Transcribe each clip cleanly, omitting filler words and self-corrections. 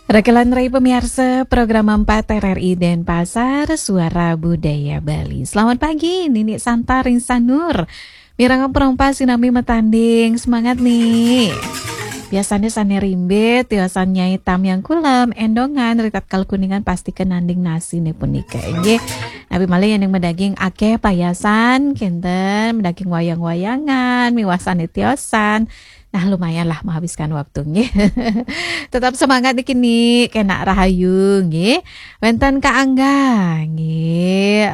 Rekelan Rai pemirsa program 4 RRI Denpasar Suara Budaya Bali. Selamat pagi Nini Santaring Sanur. Mirang perompa sinami metanding. Semangat nih. Biasanya sane rimbit, biasanya hitam yang kulam, endongan, ritat kal kuningan pasti kenanding nasi nih punika. Nggih. Nabi malih yang medaging akeh payasan, kenten medaging wayang-wayangan, miwasan tiosan. Nah lumayan lah menghabiskan waktunya. Tetap semangat nih kini kena rahayu nggih. Wenten Kak Angga nggih.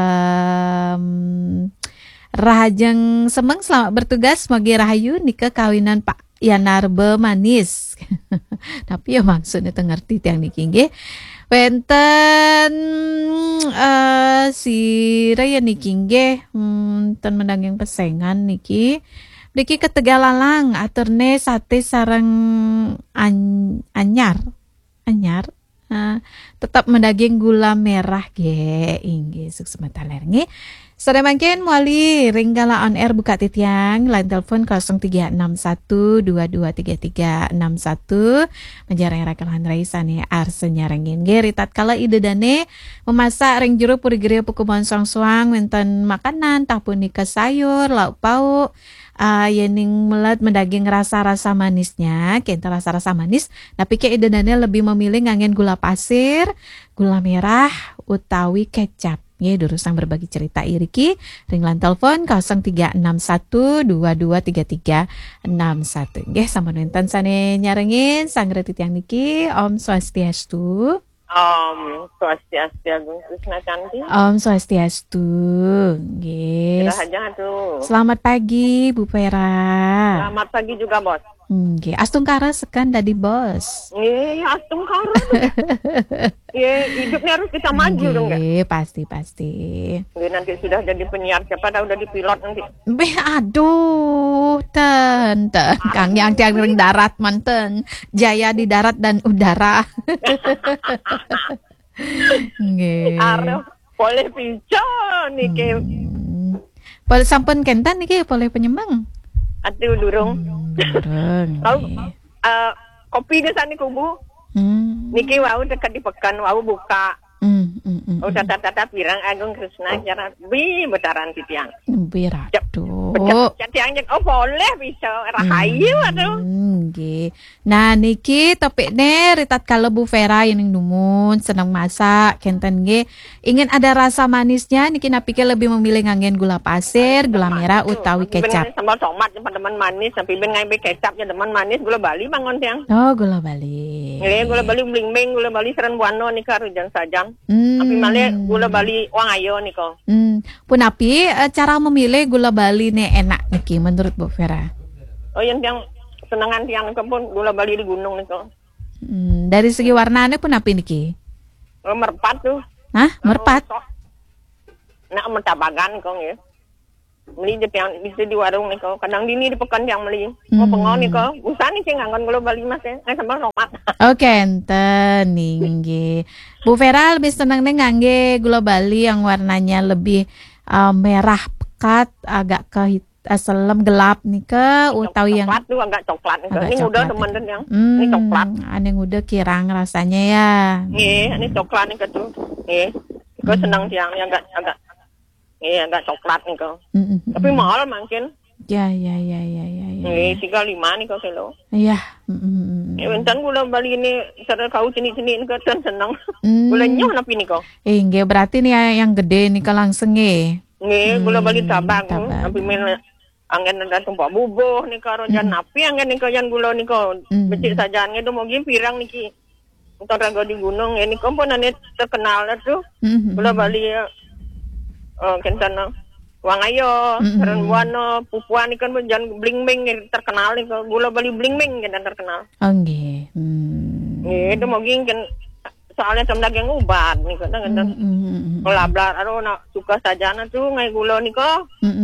Rahajeng semeng selamat bertugas magi rahayu nikah kawinan Pak Yanarbe manis. Tapi ya maksudnya ngerti tiang niki nggih. Wenten si Raya niki nggih ten mendanging pesengan niki. Niki ketegalalang aterne sate sarang anyar tetap mendaging gula merah ge inggih sukses taler nggih. Sore mangken muali Ringgala on air buka titiang line telepon 0361223361 menjareng rakalan raisane arse nyarengin ge ritat kala ide dane memasak ring jero puri gere pukumon soang-soang wenten makanan tapun nikah sayur lauk pauk yening melat mendaging rasa-rasa manisnya kenta rasa-rasa manis tapi ke ide dane lebih memilih ngangen gula pasir gula merah utawi kecap. Ya, durusang berbagi cerita iriki ringlan telepon 0361223361. Nggih sampun wonten sane nyarengin sang retit yang niki Om Swastiastu. Om Swastiastu Agung Krishna Canti. Om Swastiastu. Nggih. Selamat pagi Bu Vera. Selamat pagi juga Bos. Nggih, astungkara sekan dadi bos. Nggih, astungkara. Hidupnya harus kita maju dong ya. Nggih, pasti. Nggih, nanti sudah jadi penyiar, siapa tahu udah dipilot nanti. Aduh, ten Kang yang ring darat manten. Jaya di darat dan udara. Nggih. Boleh pincang niki. Boleh sampun kentan niki boleh penyemang. Aduh durung. Kau kopi di sana kubu. Niki wau dekat di pekan wau buka. Tata pirang Agung Krishna cara betaran titiang. Tiang boleh bisa rahayu aduh. Nggih. Nah niki topikne ritat kalau Bu Vera yang numun senang masak kenten nggih ingin ada rasa manisnya niki napike lebih memilih ngangen gula pasir, gula merah utawi kecap. Sambal tomat teman manis sampai ben ngambil kecapnya teman manis gula Bali bangun tiang. Oh gula Bali. Nggih gula Bali bling-bling gula Bali seran buano nika rujan sajan. Tapi malah gula Bali wang ayo niko. Pun api cara memilih gula Bali nih enak niki menurut Bu Vera. Oh yang senangan tiang pun gula Bali di gunung niko. Dari segi warnanya pun api niki. Merpat tuh. Hah? Merpat? Nak mentabagan niko ya. Beli yang bisa di warung niko. Kadang dini di pekan yang beli. Mau pengon niko. Usah nih sih nganggon gula Bali mas ya. Nggak sambal tomat. Oke, enten ninggi. Bu Vera lebih senang nih ngangge gula Bali yang warnanya lebih merah pekat, agak ke selem gelap nih ke utawi yang coklat tuh agak coklat nih. Ini udah teman yang ini coklat. Aneh udah kirang rasanya ya. Ini coklat nih tuh. Gue senang tiang yang agak agak coklat nih kau. Tapi mahal mungkin. Ya. 35 nih kau kilo. Iya. Bentar gula Bali ini cara kau sini-sini ini kan senang. Gula nyoh napi nih kau. Nggih berarti nih yang gede nih langsung nggih. Nggih gula Bali tabang. Tapi men angin ada tumpah bubuh nih karo jan napi angin nih kau yang gula nih kau. Becik saja ngedo mau pirang niki. Entar rago di gunung ini komponen terkenal tuh. Gula Bali kentana wang ayo seran buano pupuan ikan benjan bling-bling terkenal nih gula Bali bling-bling kan terkenal. Nggih. Itu mau kan soalnya tem daging ubat nih kan lablar aduh nak suka saja tuh ngai gula nih kok.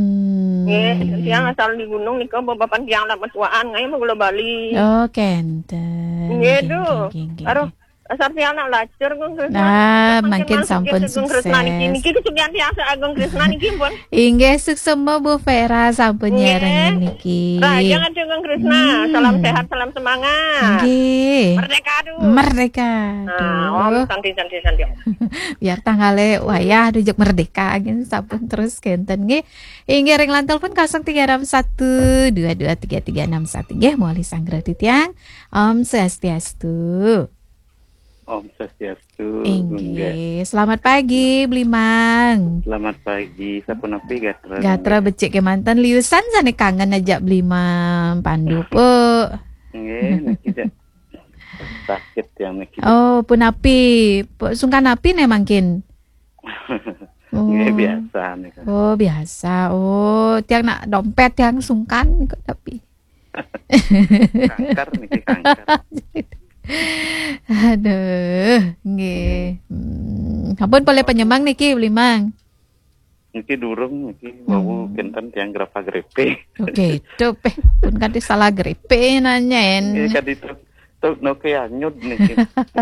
Siang asal di gunung nih kok bapak tiang dapat tuaan ngai mah gula Bali. Oh kenten. Gitu. Aduh Asarti anak lacur Gung Krisna. Nah, makin sampun sukses. Niki kesugihan tiasa Agung Krisna niki pun. Inggih sukses Bu Vera sampun nyereng niki. Raja ngadu Gung Krisna. Salam sehat, salam semangat. Inggih. Merdeka du. Merdeka. Om santi. Biar tanggale wayah dujuk merdeka gini sampun terus kenten nggih. Inggih ring lan telepon 0361 223361 nggih moali sanggra titiang. Om Swastiastu. Om Swastiastu. Inggih. Selamat pagi Blimang. Selamat pagi. Sapunapi Gatra. Gatra becik ke mantan liusan sane kangen aja Blimang Pandu po. Nggih, niki sakit yang niki. Oh, punapi. Sungkan api nih mangkin. Nggih biasa nih. Oh, biasa. Oh, tiang nak dompet yang sungkan tapi. Kanker niki kanker. Aduh, nggih. Ampun boleh penyemang niki Blimang. Niki durung niki wau kenten tiang grepe. Oke, tuh pun kan salah grepe nanyain. Nggih kan itu tok noke anyut niki.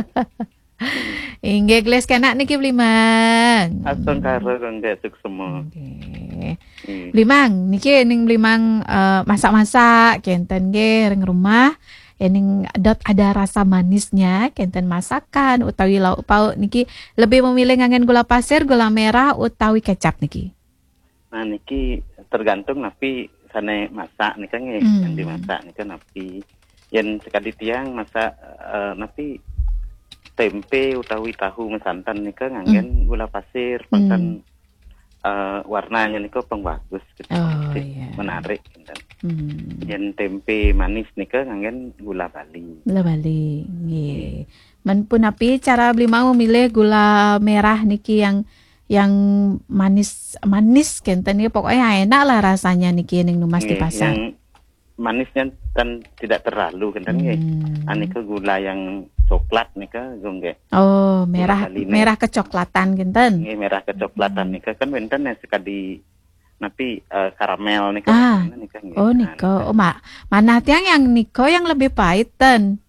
Inggih gles kena niki Blimang. Asal karo nggak suk semua. Nggih. Blimang niki ning Blimang masak-masak kenten nggih ring rumah. Ening ada rasa manisnya kenten masakan utawi lauk pauk niki lebih memilih ngangen gula pasir, gula merah utawi kecap niki. Nah niki tergantung napi sane masak nih kan yang dimasak nih kan napi yang sekali tiang masak napi tempe utawi tahu mesantan nih kan ngangen gula pasir pangkan warnanya nih kok bagus gitu. Iya. Menarik gitu. Yang tempe manis nih kan ngangen gula Bali. Gula Bali, nggih. Men pun api cara Blimang memilih gula merah niki yang manis kenten niki pokoknya enak lah rasanya niki ning numas di pasar. Yang manisnya kan tidak terlalu kenten nggih. Anika gula yang coklat nika nggih. Oh, merah kecoklatan kenten. Nggih, merah kecoklatan nika kan wenten sekali napi karamel nika. Oh niko, mana tiang yang niko yang lebih pahit ten?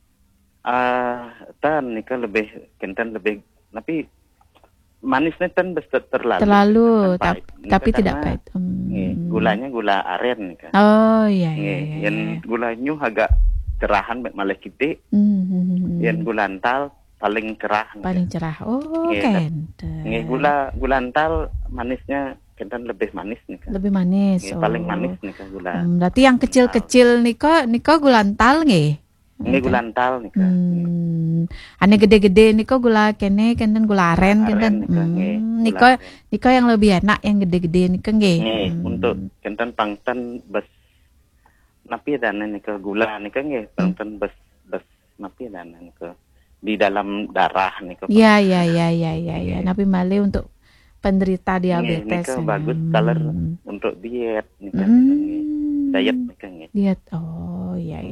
Ten nika lebih kenten lebih, tapi manisnya ten terlalu. Terlalu, pahit. tapi tidak pahit. Gulanya gula aren nika. Oh iya. Yang gulanya agak cerahan malah gede. Yang gula antal paling cerah. Paling cerah. Oh kenten. Nggih, gula antal manisnya kenten lebih manis nih kan. Lebih manis. Paling manis nih kan gula. Berarti yang kecil-kecil niko gula antal nggih. Nggih gula antal nih kan. Ane gede-gede niko gula kenten gula aren kenten. Niko yang lebih enak yang gede-gede niko nggih. Untuk kenten pangten bes napi dan niko gula niko nggih pangten bes napi dan niko di dalam darah niko. Iya. Napi male untuk penderita diabetes. Nika bagus color untuk diet nika. Diet nika nggih. Diet. Oh, iya.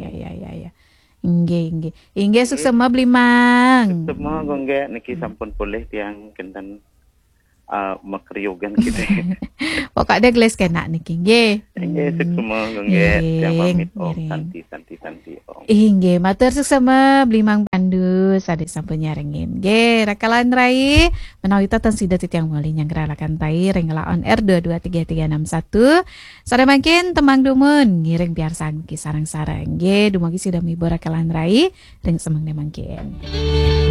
Inggih sukses Blimang. Semua nggih niki sampun boleh tiang kenten makriogan gitu. Pokoknya geles kena niki nggih. Nggih semua nggih tiang pamit santi om. Inggih matur sukses Blimang Pandu sadek sampun nyarengin. Nggih rakalan rai menawi ten sida titiang muli nyangralakan tai rengla on air 223361. Sare makin temang dumun ngiring biar sang kisarang-sarang. Nggih dumugi sida mibur rakalan rai ring semang mangkin.